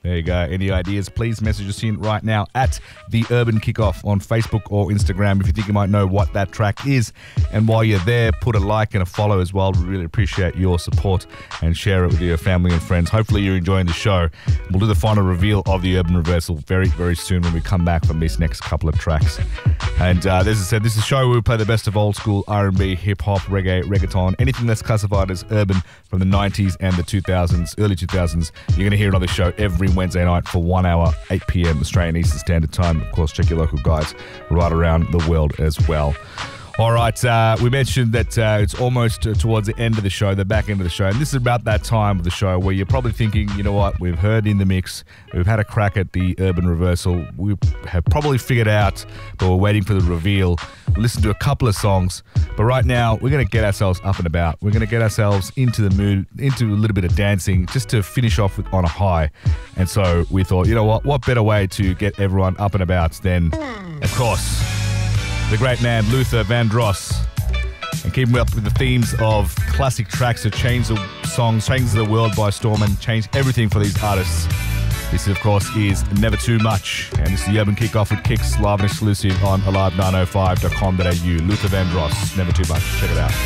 There you go. Any ideas, please message us in right now at The Urban Kickoff on Facebook or Instagram if you think you might know what that track is. And while you're there, put a like and a follow as well. We really appreciate your support and share it with your family and friends. Hopefully you're enjoying the show. We'll do the final reveal of the Urban Reversal very, very soon when we come back from these next couple of tracks. And as I said, this is a show where we play the best of old school R&B, hip-hop, reggae, reggaeton, anything that's classified as urban from the 90s and the 2000s, early 2000s. You're going to hear it on this show every Wednesday night for 1 hour, 8 p.m. Australian Eastern Standard Time. Of course, check your local guides right around the world as well. All right, we mentioned that it's almost towards the end of the show, the back end of the show, and this is about that time of the show where you're probably thinking, you know what, we've heard In The Mix, we've had a crack at the Urban Reversal, we have probably figured out, but we're waiting for the reveal. We'll listen to a couple of songs, but right now we're going to get ourselves up and about. We're going to get ourselves into the mood, into a little bit of dancing, just to finish off on a high. And so we thought, you know what better way to get everyone up and about than, of course, the great man Luther Vandross, and keeping up with the themes of classic tracks that change the songs, change the world by storm, and change everything for these artists. This, of course, is Never Too Much, and this is the Urban Kickoff with Kicks, live and exclusive on alive905.com.au. Luther Vandross, Never Too Much. Check it out.